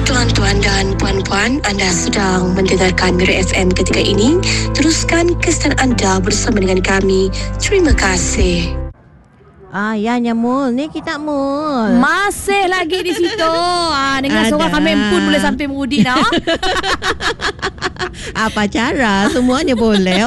Tuan-tuan dan puan-puan, anda sedang mendengarkan Mira FM ketika ini. Teruskan kesan anda bersama dengan kami. Terima kasih. Ya Mul, ni kita Mul. Masih lagi di situ. Dengan seorang kami pun boleh sampai mengudik dah. Apa cara? Semuanya boleh.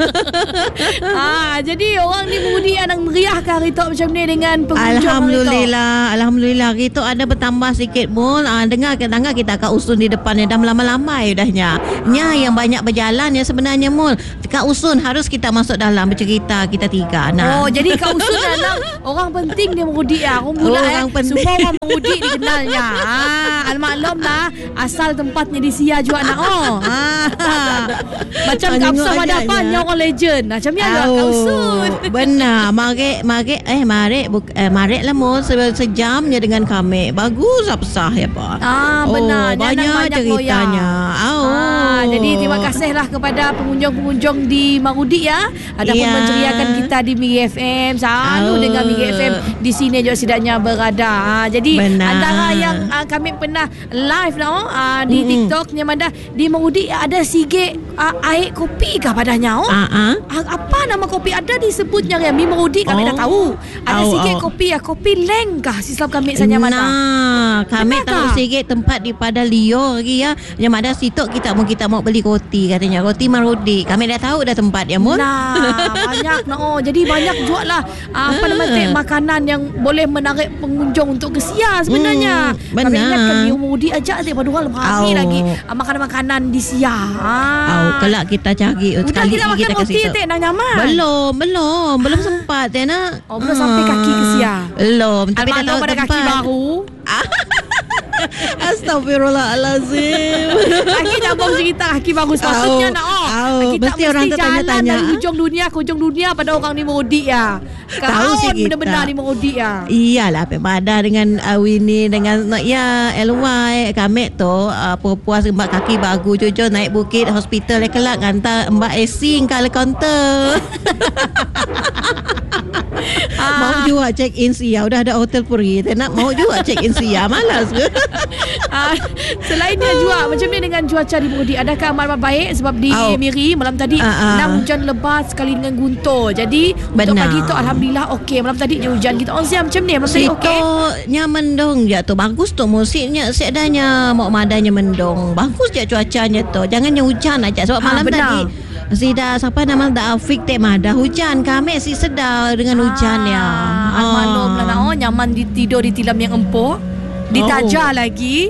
Jadi orang ni mengudik yang meriahkan hari tu macam ni dengan pengunjung. Alhamdulillah hari tu ada bertambah sikit Mul. Dengar kita akan usun di depannya dah lama-lama dahnya. Yang banyak berjalan ya sebenarnya Mul. Kak Usun harus kita masuk dalam bercerita kita tiga. Jadi Kak Usun dalam orang penting dia mengudik orang penting. Semua orang mengudik dikenalnya. Al-maklum lah asal tempatnya di Sia juga nak. Macam Kak Usun ada apa orang legend. Macam ni ada Kak Usun. Benar. Marik lah Mul sejamnya dengan kami. Bagus absah ya Pak. Benar. Banyak ceritanya. Jadi terima kasihlah kepada pengunjung-pengunjung di Marudi ya. Adapun menceriakan kita di Mira FM. Selalu dengan Mira FM di sini juga sidaknya berada. Jadi antara yang kami pernah live di TikTok yang mana di Marudi ada sige air kopi kah padanya. Apa nama kopi ada disebutnya yang di Marudi kami dah tahu. Ada sige kopi kopi leng kah silap kami sanya mana. Kami tahu sige tempat di pada Leo lagi ya. Yang mana situ kita mau beli roti katanya. Roti Marudi. Kami dah tahu dah tempat ya Mun. Banyak jadi banyak juga lah makanan yang boleh menarik pengunjung untuk ke Sia sebenarnya. Kami ingatkan di Marudi aja pada orang ramai lagi makanan-makanan di Sia. Kelak kita cari sekali kita makan roti tak nak nyaman. Belum sempat nak. Belum sampai kaki ke Sia. Belum. Tapi dah tahu tempat kaki baru. Astaghfirullahalazim. Kaki jambung cerita kaki bagus maksudnya nak kita mesti orang tanya-tanya dari hujung dunia ke hujung dunia pada orang ni Marudi ya. Tahu sih kita benar-benar di Marudi ya. Iyalah Pemada dengan Winnie dengan LY kami tu puas mbak kaki bagu cucu naik bukit hospital kelak hantar mbak AC kalau kaunter. Mau juga check in Sia. Udah ada hotel Puri. Nak mau juga check in Sia. Malas ke? Selain dia juga macam ni dengan cuaca di Marudi, adakah amat baik? Sebab di Miri malam tadi hujan lebat sekali dengan guntur. Jadi untuk pagi tu alhamdulillah okey. Malam tadi je hujan kita on siang macam ni. Malam tadi okey. Nya mendung je tu. Bagus tu musiknya seadanya mau madanya mendung. Bagus je cuacanya tu. Jangannya hujan aja sebab malam tadi Zida siapa nama dah Afik Temada hujan kami si sedar dengan hujan ya. Malam lah nyaman tidur di tilam yang empuk. Ditaja lagi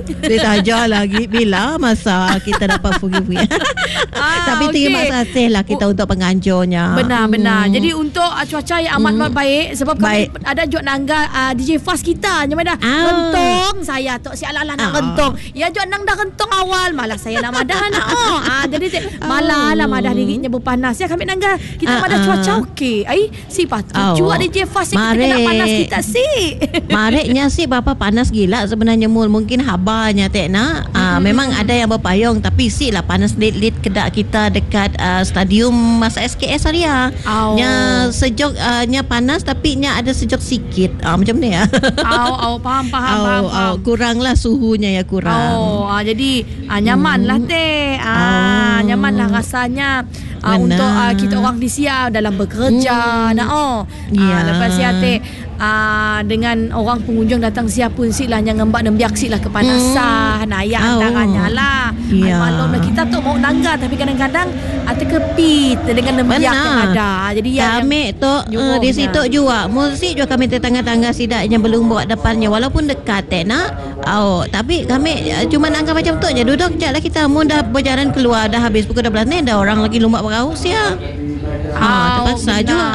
bila masa kita dapat fugi. Tapi terima kasih lah kita untuk penganjurnya. Benar. Jadi untuk cuaca yang amat baik sebab kami ada juga nangga DJ Fast kita yang mana rentong saya tu si ala-ala nak rentong. Ya juga nang dah rentong awal malah saya nak madah nak. Jadi malah lah madah dirinya berpanas ya kami nangga kita madah cuaca okey. Si patut juga DJ Fast yang kita nak panas kita si. Mareknya si berapa panas gila sebenarnya mungkin habarnya tak nak. Memang ada yang berpayung tapi si lah panas lit kedak kita dekat stadium masa SKS Arya. Nya sejuk nya panas tapi nya ada sejuk sikit. Macam ni ya. Faham. Kuranglah suhunya ya kurang. Jadi nyaman lah teh. Nyaman lah rasanya. Untuk kita orang di Sia dalam bekerja lepas Sia teh dengan orang pengunjung datang siap pun si lah yang ngembak nembiak si lah kepanasan antaranya lah. Malam kita tu mau nangga tapi kadang-kadang terkepit dengan nembiak yang ada. Jadi kami tu di situ juga musik juga kami tetangga-tangga sidaknya belum buat depannya walaupun dekat tapi kami cuma nangga macam tu je duduk je lah kita dah berjalan keluar dah habis pukul 12 ni ada orang lagi lumbat beraus ya. Terpaksa juga.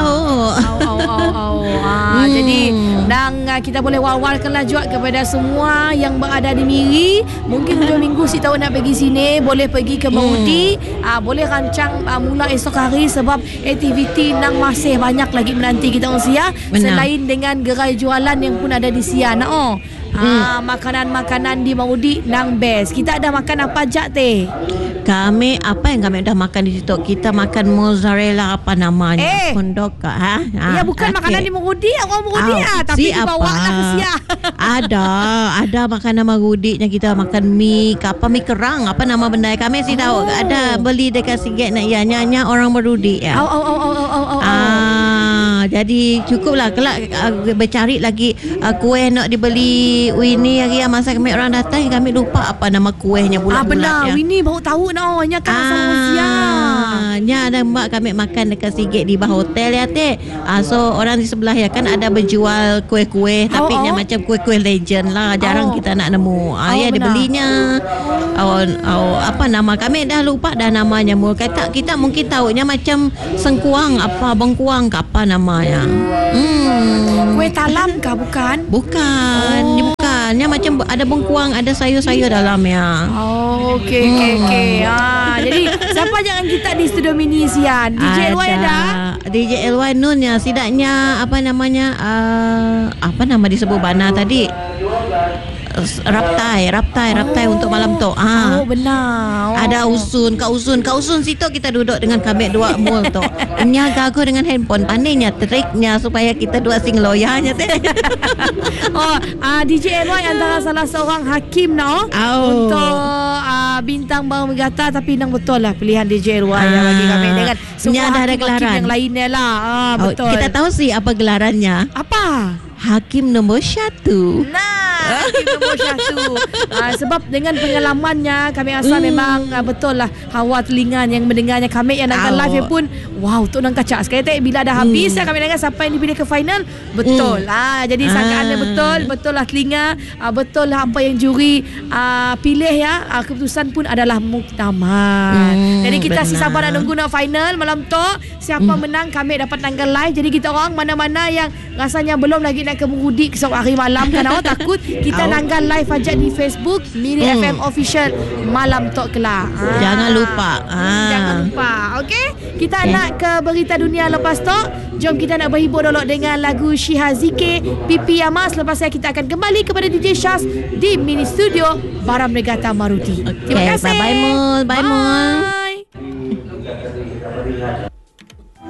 Jadi dan kita boleh war-warkanlah juga kepada semua yang berada di Miri. Mungkin hujung minggu si tahu nak pergi sini, boleh pergi ke Marudi. Boleh rancang mula esok hari sebab aktiviti nang masih banyak lagi menanti kita orang Sia. Selain dengan gerai jualan yang pun ada di Sia makanan-makanan di Marudi nang best. Kita ada makan apa jak teh? Kami apa yang kami dah makan di situ? Kita makan mozzarella apa namanya? Kondoka. Ya bukan makanan di Marudi, orang Marudi tapi dibawa lah ke Siak. Ada makanan Marudi yang kita makan mie kerang, apa nama benda kami sih tahu. Ada beli dekat Sigit nak nyanyi orang Marudi ya. Jadi cukuplah kelak bercari lagi kuih nak dibeli Winnie hari masa kami orang datang kami lupa apa nama kuihnya bulat-bulat. Benar, Winnie baru tahu nya kan asal Malaysia. Nya ada mak kami makan dekat Sigit di bawah hotel ya teh. So orang di sebelah ya kan ada berjual kuih-kuih tapi nya macam kuih-kuih legend lah, jarang kita nak nemu. Ya dibelinya. Apa nama kami dah lupa dah namanya. Kata kita mungkin tahunya macam sengkuang apa bengkuang ke apa namanya. Kuih talam kah bukan? Bukan. Dia bukannya macam ada bengkuang, ada sayur-sayur dalamnya. Okey. Jadi siapa jangan kita di studio mini Sian? DJ LY ada? DJ LY Nun ya, sidaknya apa namanya? Apa nama disebut bana tadi? Raptai untuk malam tu. Benar. Ada Kak Usun situ kita duduk dengan kami dua mul tu. Nya gago dengan handphone, pandainya triknya supaya kita dua sing loyanya teh. DJ LY antara salah seorang hakim untuk bintang Bang Megata, tapi nang betul lah pilihan DJ LY bagi kami dengan semua hakim yang lainnya lah. Betul. Kita tahu sih apa gelarannya. Apa? Hakim nombor 1. Hakim nombor 1. Sebab dengan pengalamannya kami rasa memang betul lah hawa telinga yang mendengarnya kami yang nangkan live pun wow tu nang kacak sekali tak bila dah habis kami dengar siapa yang dipilih ke final betul. Jadi sangkaannya betul lah telinga, betul lah apa yang juri pilih ya. Keputusan pun adalah muktamad. Jadi kita si sabar nak nunggu nak final malam tu siapa menang kami dapat nangkan live. Jadi kita orang mana-mana yang rasanya belum lagi nak ke Marudi esok hari malam kan takut kita nanggan live aja di Facebook Miri FM Official malam tok kelak. Jangan lupa. Okey, kita nak ke berita dunia lepas tu. Jom kita nak berhibur dulu dengan lagu Syiha Zikir Pipi Yamas. Lepas saya kita akan kembali kepada DJ Syaz di Mini Studio Baram Negata Marudi. Terima kasih. Bye Mul.